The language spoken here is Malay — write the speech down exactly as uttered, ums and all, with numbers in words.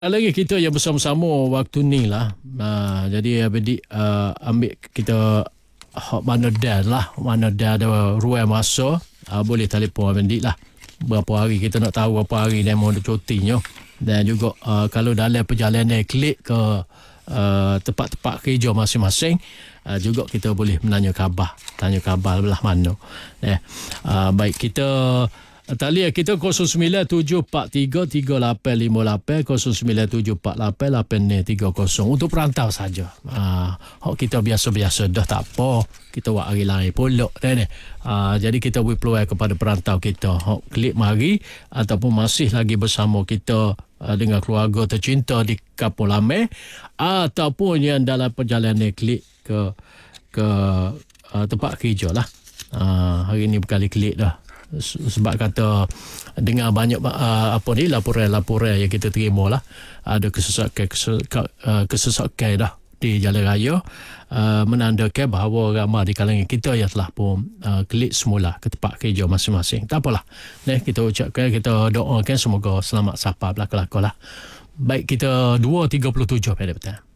Lagi kita yang bersama-sama waktu ni lah. Uh, jadi adik uh, ambil kita hak mana dah lah. Mana dah ada ruang masa. Uh, boleh telefon adik lah. Berapa hari kita nak tahu berapa hari demo ada cutinya. Dan juga uh, kalau dalam perjalanan klik ke uh, tempat-tempat kerja masing-masing. Uh, juga kita boleh menanya khabar. Tanya khabar belah mana. Eh, uh, baik kita... Talian kita kosong sembilan tujuh empat tiga tiga lapan lima lapan kosong sembilan tujuh empat lapan lapan tiga kosong untuk perantau saja. Ah, uh, kita biasa-biasa dah tak apa. Kita buat hari lain pulak dah ni. Uh, jadi kita beri peluang kepada perantau kita. Hok klik mari ataupun masih lagi bersama kita uh, dengan keluarga tercinta di Kampung Lamai ataupun yang dalam perjalanan klik ke ke uh, tempat kerja lah. Uh, hari ni berkali klik dah. Sebab kata dengar banyak uh, apa ni laporan-laporan yang kita terima lah, ada kesesakan kesesakan, uh, kesesakan dah di jalan raya, uh, menandakan bahawa ramai di kalangan kita yang telah pun uh, klik semula ke tempat kerja masing-masing. Tak apalah, nah, kita ucapkan, kita doakan semoga selamat sampai belakang-belakang lah. Baik, kita dua tiga puluh tujuh pada petang.